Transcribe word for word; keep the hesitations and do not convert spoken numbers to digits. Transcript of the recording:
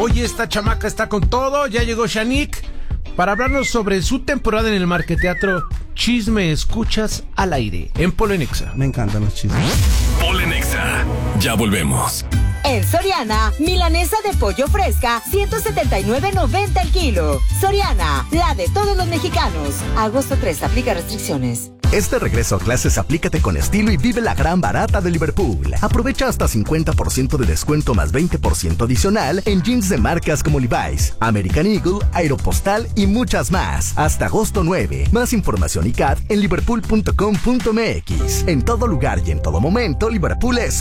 Oye, esta chamaca está con todo. Ya llegó Shanique para hablarnos sobre su temporada en el Marqueteatro. Chisme escuchas al aire en Polenexa. Me encantan los chismes. Polenexa. Ya volvemos. En Soriana, milanesa de pollo fresca, ciento setenta y nueve noventa el kilo. Soriana, la de todos los mexicanos. Agosto tres, aplica restricciones. Este regreso a clases aplícate con estilo y vive la gran barata de Liverpool. Aprovecha hasta cincuenta por ciento de descuento más veinte por ciento adicional en jeans de marcas como Levi's, American Eagle, Aeropostal y muchas más. Hasta agosto nueve. Más información y C A D en liverpool punto com punto m x. En todo lugar y en todo momento, Liverpool es